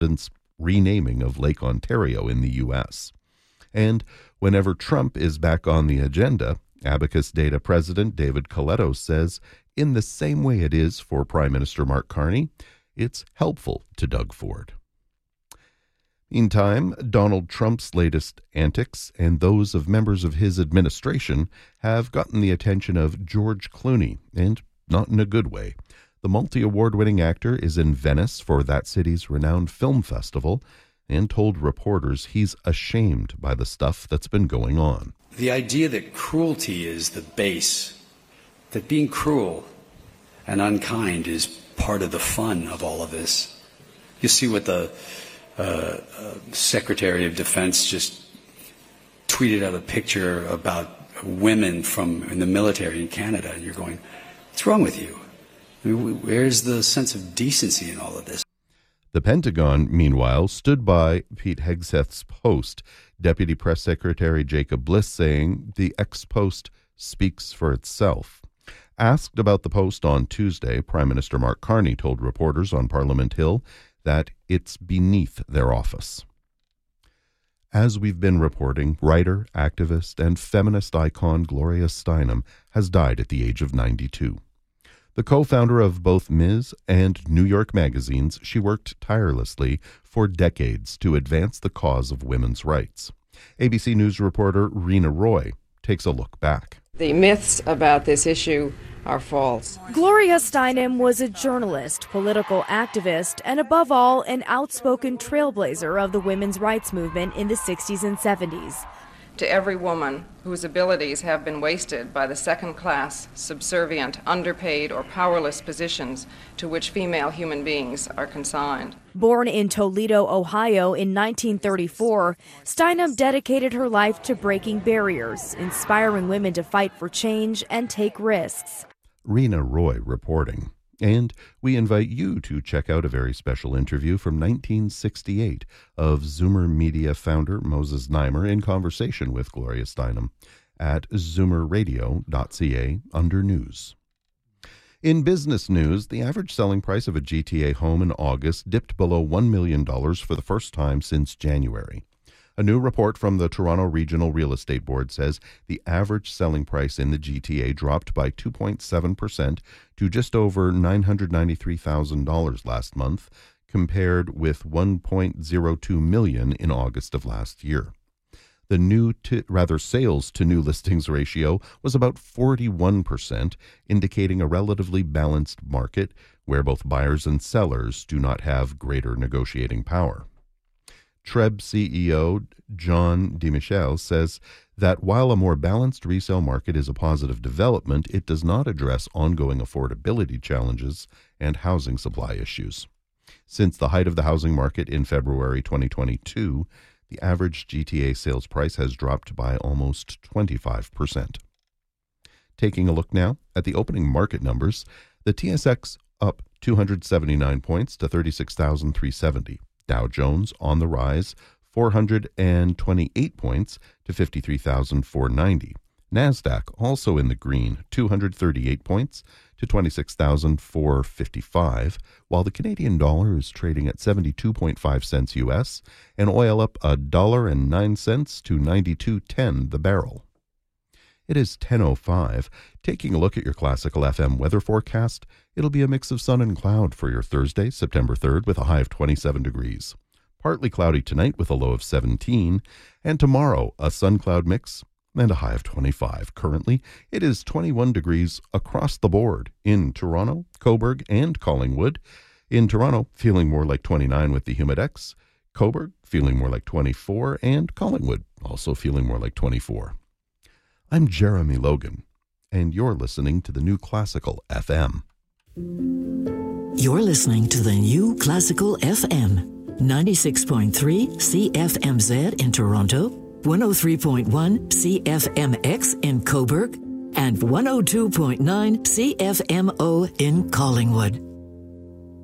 president's renaming of Lake Ontario in the U.S. And whenever Trump is back on the agenda, Abacus Data President David Coletto says, in the same way it is for Prime Minister Mark Carney, it's helpful to Doug Ford. Meantime, Donald Trump's latest antics and those of members of his administration have gotten the attention of George Clooney, and not in a good way. The multi-award-winning actor is in Venice for that city's renowned film festival and told reporters he's ashamed by the stuff that's been going on. The idea that cruelty is the base, that being cruel and unkind is part of the fun of all of this. You see what the Secretary of Defense just tweeted out a picture about women in the military in Canada, and you're going, what's wrong with you? I mean, where's the sense of decency in all of this? The Pentagon, meanwhile, stood by Pete Hegseth's post, Deputy Press Secretary Jacob Bliss saying the ex-post speaks for itself. Asked about the post on Tuesday, Prime Minister Mark Carney told reporters on Parliament Hill that it's beneath their office. As we've been reporting, writer, activist, and feminist icon Gloria Steinem has died at the age of 92. The co-founder of both Ms. and New York magazines, she worked tirelessly for decades to advance the cause of women's rights. ABC News reporter Rena Roy takes a look back. The myths about this issue are false. Gloria Steinem was a journalist, political activist, and above all, an outspoken trailblazer of the women's rights movement in the 60s and 70s. To every woman whose abilities have been wasted by the second-class, subservient, underpaid, or powerless positions to which female human beings are consigned. Born in Toledo, Ohio in 1934, Steinem dedicated her life to breaking barriers, inspiring women to fight for change and take risks. Rena Roy reporting. And we invite you to check out a very special interview from 1968 of Zoomer Media founder Moses Znaimer in conversation with Gloria Steinem at zoomerradio.ca under News. In business news, the average selling price of a GTA home in August dipped below $1 million for the first time since January. A new report from the Toronto Regional Real Estate Board says the average selling price in the GTA dropped by 2.7% to just over $993,000 last month, compared with $1.02 million in August of last year. The sales to new listings ratio was about 41%, indicating a relatively balanced market where both buyers and sellers do not have greater negotiating power. Treb CEO John DeMichel says that while a more balanced resale market is a positive development, it does not address ongoing affordability challenges and housing supply issues. Since the height of the housing market in February 2022, the average GTA sales price has dropped by almost 25%. Taking a look now at the opening market numbers, the TSX up 279 points to 36,370. Dow Jones on the rise, 428 points to 53,490. NASDAQ also in the green, 238 points to 26,455, while the Canadian dollar is trading at 72.5 cents U.S., and oil up $1.09 to 92.10 the barrel. It is 10:05. Taking a look at your Classical FM weather forecast, it'll be a mix of sun and cloud for your Thursday, September 3rd, with a high of 27 degrees. Partly cloudy tonight with a low of 17, and tomorrow a sun-cloud mix and a high of 25. Currently, it is 21 degrees across the board in Toronto, Cobourg, and Collingwood. In Toronto, feeling more like 29 with the Humidex. Cobourg, feeling more like 24, and Collingwood, also feeling more like 24. I'm Jeremy Logan, and you're listening to the New Classical FM. You're listening to the New Classical FM, 96.3 CFMZ in Toronto, 103.1 CFMX in Cobourg, and 102.9 CFMO in Collingwood.